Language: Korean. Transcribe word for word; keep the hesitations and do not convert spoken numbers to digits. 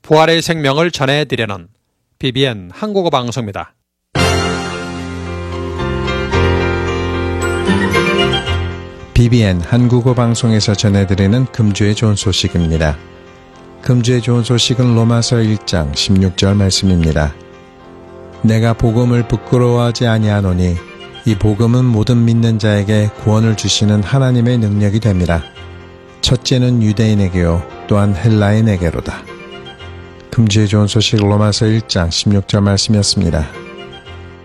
부활의 생명을 전해드리는 비비엔 한국어 방송입니다. 비비엔 한국어 방송에서 전해드리는 금주의 좋은 소식입니다. 금주의 좋은 소식은 로마서 일 장 십육 절 말씀입니다. 내가 복음을 부끄러워하지 아니하노니 이 복음은 모든 믿는 자에게 구원을 주시는 하나님의 능력이 됩니다. 첫째는 유대인에게요 또한 헬라인에게로다. 금주의 좋은 소식 로마서 일 장 십육 절 말씀이었습니다.